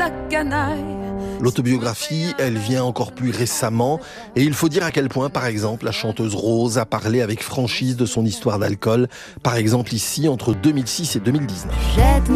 la canaille. L'autobiographie, elle vient encore plus récemment et il faut dire à quel point, par exemple, la chanteuse Rose a parlé avec franchise de son histoire d'alcool, par exemple ici, entre 2006 et 2019. Jette